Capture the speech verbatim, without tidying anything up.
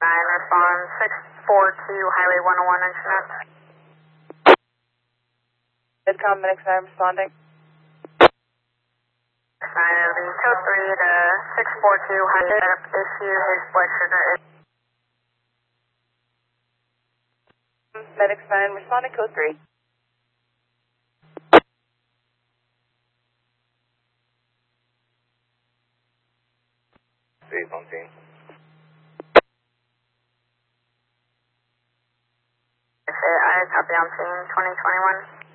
nine, respond six four two, Highway one oh one, Internet. Midcom, Medic nine responding. nine, it'll be code three to six four two, Highway issue, his blood sugar is... Medic nine responding, code three. Three on scene. I copy on scene, twenty twenty-one.